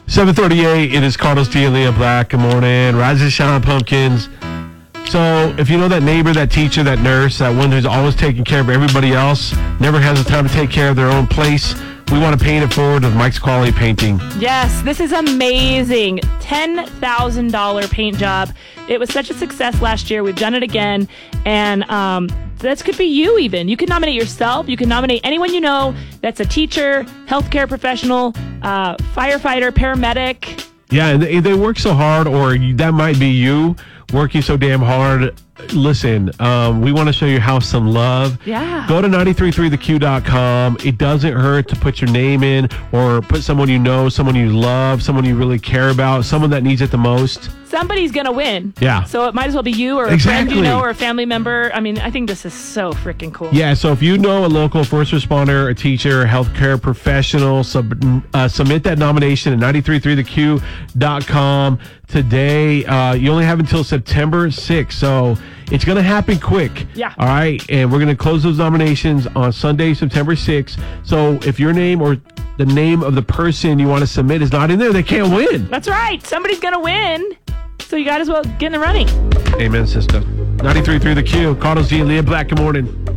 7:38. It is Carlos D and Leah Black. Good morning. Rise and shine, pumpkins. So, if you know that neighbor, that teacher, that nurse, that one who's always taking care of everybody else, never has the time to take care of their own place, we want to paint it forward with Mike's Quality Painting. Yes, this is amazing. $10,000 paint job. It was such a success last year. We've done it again. And this could be you even. You can nominate yourself. You can nominate anyone you know that's a teacher, healthcare professional, firefighter, paramedic. Yeah, and they work so hard, or that might be you working so damn hard. Listen, we want to show your house some love. Yeah. Go to 933theq.com. It doesn't hurt to put your name in or put someone you know, someone you love, someone you really care about, someone that needs it the most. Somebody's going to win. Yeah. So it might as well be you or a friend you know or a family member. I mean, I think this is so freaking cool. Yeah, so if you know a local first responder, a teacher, a healthcare professional, submit that nomination at 933theq.com. Today, you only have until September 6th, so it's going to happen quick. Yeah. All right, and we're going to close those nominations on Sunday, September 6th. So if your name or the name of the person you want to submit is not in there, they can't win. That's right. Somebody's going to win. So you got as well get in the running. Amen, sister. 93.3 The Q. Carlos D and Leah Black, good morning.